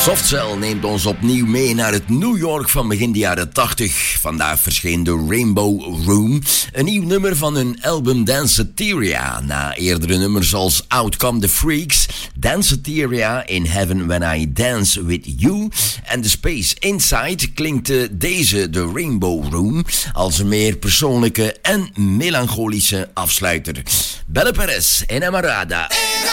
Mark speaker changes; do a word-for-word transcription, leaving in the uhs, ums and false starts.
Speaker 1: Softcell neemt ons opnieuw mee naar het New York van begin de jaren tachtig. Vandaag verscheen de Rainbow Room, een nieuw nummer van hun album Danceteria. Na eerdere nummers als Out Come the Freaks, Danceteria, In Heaven When I Dance With You en The Space Inside klinkt deze, de Rainbow Room, als een meer persoonlijke en melancholische afsluiter. Belle Perez, Enamorada.